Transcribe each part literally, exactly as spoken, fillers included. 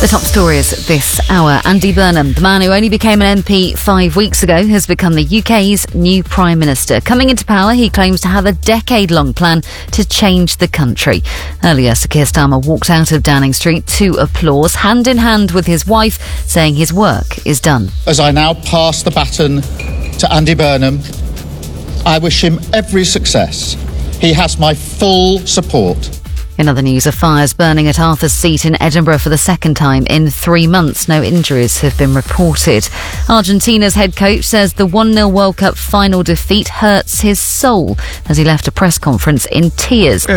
The top stories this hour. Andy Burnham, the man who only became an M P five weeks ago, has become the U K's new Prime Minister. Coming into power, he claims to have a decade-long plan to change the country. Earlier, Sir Keir Starmer walked out of Downing Street to applause, hand in hand with his wife, saying his work is done. As I now pass the baton to Andy Burnham, I wish him every success. He has my full support. In other news, a fire's burning at Arthur's Seat in Edinburgh for the second time in three months. No injuries have been reported. Argentina's head coach says the one nil World Cup final defeat hurts his soul as he left a press conference in tears.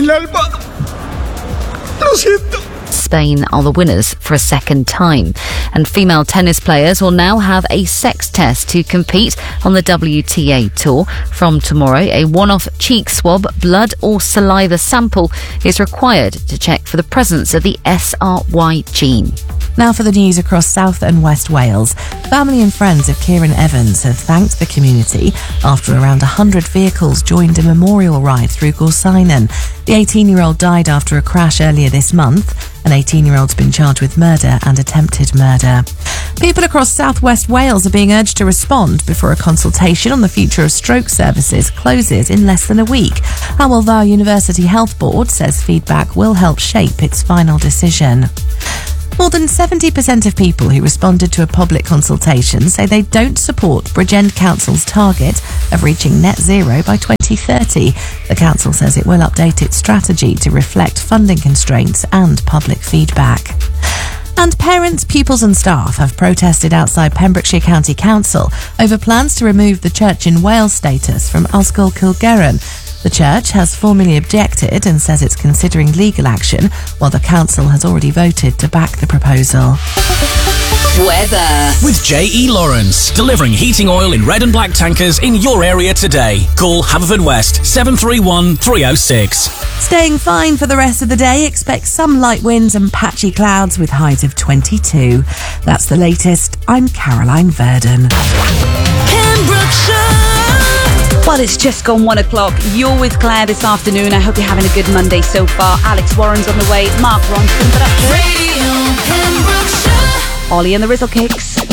Spain are the winners for a second time. And female tennis players will now have a sex test to compete on the W T A Tour. From tomorrow, a one-off cheek swab, blood or saliva sample is required to check for the presence of the S R Y gene. Now for the news across South and West Wales. Family and friends of Kieran Evans have thanked the community after around one hundred vehicles joined a memorial ride through Gorsinan. The eighteen-year-old died after a crash earlier this month. An eighteen-year-old's been charged with murder and attempted murder. People across South West Wales are being urged to respond before a consultation on the future of stroke services closes in less than a week. Hywel Dda University Health Board says feedback will help shape its final decision. More than seventy percent of people who responded to a public consultation say they don't support Bridgend Council's target of reaching net zero by twenty thirty. The council says it will update its strategy to reflect funding constraints and public feedback. And parents, pupils and staff have protested outside Pembrokeshire County Council over plans to remove the Church in Wales status from Ysgol Cilgerran. The church has formally objected and says it's considering legal action, while the council has already voted to back the proposal. Weather. With J E Lawrence, delivering heating oil in red and black tankers in your area today. Call Haverfordwest seven three one, three oh six. Staying fine for the rest of the day. Expect some light winds and patchy clouds with highs of twenty-two. That's the latest. I'm Caroline Verdon. Pembrokeshire. Well, it's just gone one o'clock. You're with Claire this afternoon. I hope you're having a good Monday so far. Alex Warren's on the way. Mark Ronson, but up to it. Ollie and the Rizzle Kicks.